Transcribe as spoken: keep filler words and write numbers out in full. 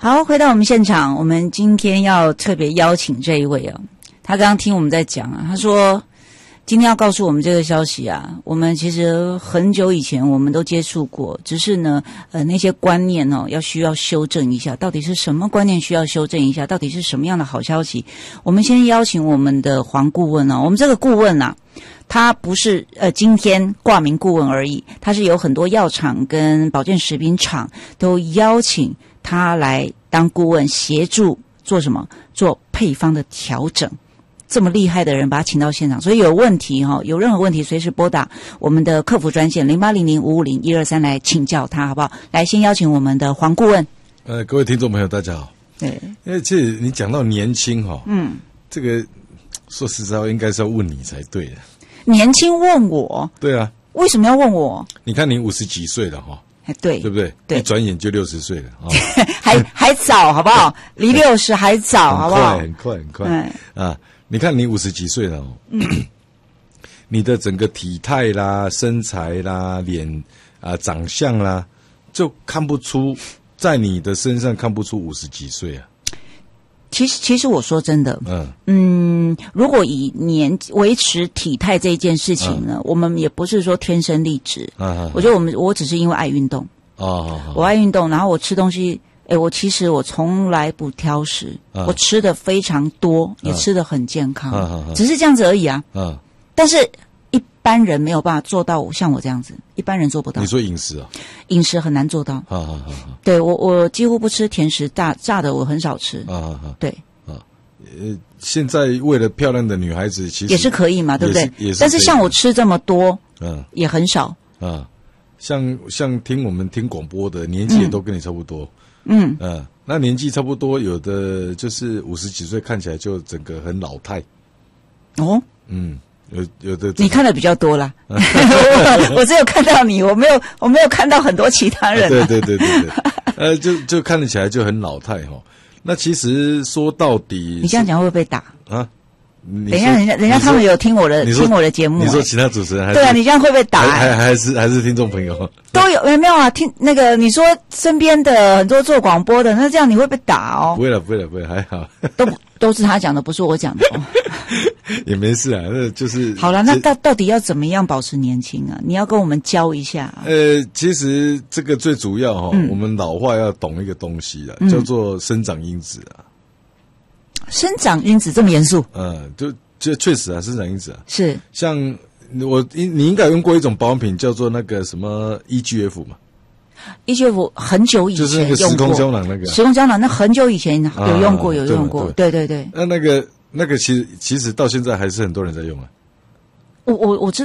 好，回到我们现场，我们今天要特别邀请这一位啊，他刚刚听我们在讲啊，他说今天要告诉我们这个消息啊，我们其实很久以前我们都接触过，只是呢，呃，那些观念哦，要需要修正一下，到底是什么观念需要修正一下，到底是什么样的好消息？我们先邀请我们的黄顾问哦，我们这个顾问啊，他不是呃今天挂名顾问而已，他是有很多药厂跟保健食品厂都邀请他来当顾问，协助做什么？做配方的调整。这么厉害的人把他请到现场，所以有问题哈、哦，有任何问题随时拨打我们的客服专线零八零零五五零一二三来请教他，好不好？来，先邀请我们的黄顾问。 呃，各位听众朋友，大家好。 对， 因为这你讲到年轻哈、哦， 嗯， 这个说实在话，应该是要问你才对的。 年轻问我？ 对啊。 为什么要问我？ 你看你五十几岁了哈、哦。 对， 对不对？ 对， 一转眼就六十岁了啊、哦， 还还早，好不好？离六十还早，好不好？ 很快，很快，很快啊！你看你五十几岁了哦，嗯、你的整个体态啦、身材啦、脸啊、长相啦，就看不出在你的身上看不出五十几岁啊。 其实，其实我说真的， 嗯嗯，如果以年维持体态这一件事情呢，嗯、我们也不是说天生丽质。啊、我觉得我们我只是因为爱运动。哦，我爱运动，然后我吃东西，哎，我其实我从来不挑食，啊、我吃的非常多，也吃得很健康，啊、只是这样子而已啊。啊但是一般人没有办法做到像我这样子，一般人做不到。 你说饮食啊？ 饮食很难做到。 啊啊啊！ 对我，我几乎不吃甜食，炸炸的我很少吃。啊啊啊！对啊， 呃，现在为了漂亮的女孩子，其实也是可以嘛，对不对？ 也是。 但是像我吃这么多，嗯，也很少。 啊，像像听我们听广播的，年纪也都跟你差不多。嗯嗯，那年纪差不多，有的就是五十几岁，看起来就整个很老态。哦，嗯。有有的你看的比较多啦，我, 我只有看到你，我没有我没有看到很多其他人、啊。 对对对对对，呃，就就看得起来就很老态哈、哦。那其实说到底， 你这样讲会不会被打啊？等一下，人家人家他们有听我的听我的节目、欸。 你说其他主持人还是对啊？你这样会不会打、欸？ 还还还是还是听众朋友都有没有啊？听那个你说身边的很多做广播的，那这样你会被打哦？ 不会了，不会了，不会，还好。 都都是他讲的，不是我讲的。哦也没事啊，那就是好了。那到到底要怎么样保持年轻啊？你要跟我们教一下、啊。 呃，其实这个最主要哈、哦，嗯、我们老话要懂一个东西啊，嗯、叫做生长因子啊。 生长因子这么严肃？ 嗯，就就确实啊，生长因子啊， 是像我你应该有用过一种保养品，叫做那个什么 E G F 嘛。 E G F 很久以前就是那个时空胶囊那个。 时空胶囊那很久以前有用过，啊、有用过。对对对。 那那个那个其实其实到现在还是很多人在用啊。 我我我知道。